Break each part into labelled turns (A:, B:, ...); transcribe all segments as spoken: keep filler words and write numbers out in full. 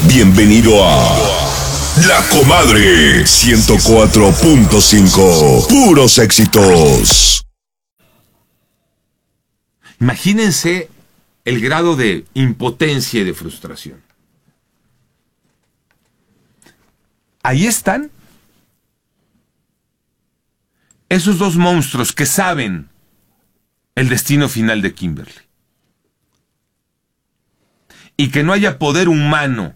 A: Bienvenido a La Comadre ciento cuatro punto cinco. Puros éxitos.
B: Imagínense el grado de impotencia y de frustración. Ahí están esos dos monstruos que saben el destino final de Kimberly. Y que no haya poder humano,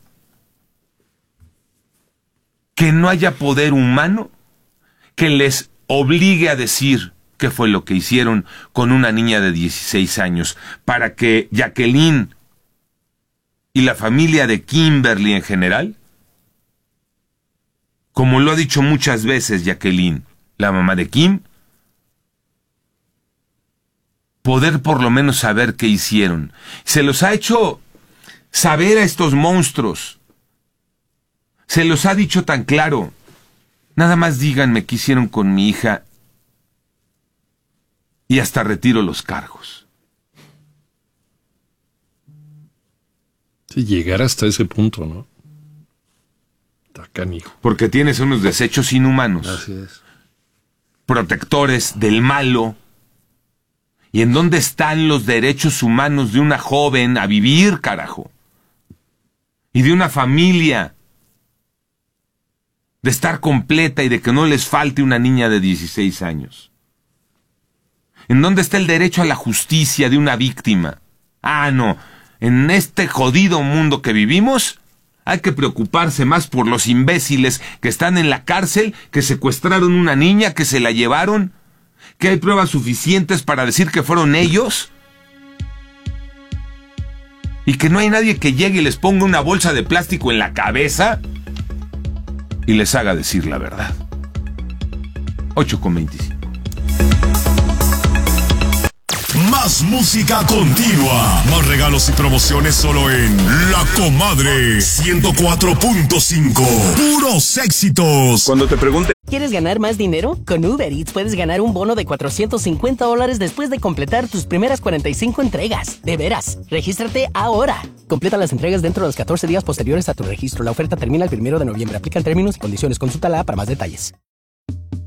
B: que no haya poder humano que les obligue a decir qué fue lo que hicieron con una niña de dieciséis años, para que Jacqueline y la familia de Kimberly en general, como lo ha dicho muchas veces Jacqueline, la mamá de Kim, poder por lo menos saber qué hicieron. Se los ha hecho saber a estos monstruos. Se los ha dicho tan claro. Nada más díganme qué hicieron con mi hija y hasta retiro los cargos.
C: Sí, llegar hasta ese punto, ¿no? Está canijo.
B: Porque tienes unos desechos inhumanos.
C: Así es.
B: Protectores del malo. ¿Y en dónde están los derechos humanos de una joven a vivir, carajo? Y de una familia, de estar completa y de que no les falte una niña de dieciséis años. ¿En dónde está el derecho a la justicia de una víctima? Ah, no, en este jodido mundo que vivimos, hay que preocuparse más por los imbéciles que están en la cárcel, que secuestraron una niña, que se la llevaron, que hay pruebas suficientes para decir que fueron ellos. Y que no hay nadie que llegue y les ponga una bolsa de plástico en la cabeza y les haga decir la verdad. ocho con veinticinco.
A: Más música continua. Más regalos y promociones solo en La Comadre ciento cuatro punto cinco. Puros éxitos.
D: Cuando te pregunte,
E: ¿quieres ganar más dinero? Con Uber Eats puedes ganar un bono de cuatrocientos cincuenta dólares después de completar tus primeras cuarenta y cinco entregas. De veras, regístrate ahora. Completa las entregas dentro de los catorce días posteriores a tu registro. La oferta termina el primero de noviembre. Aplican términos y condiciones. Consulta la app para más detalles.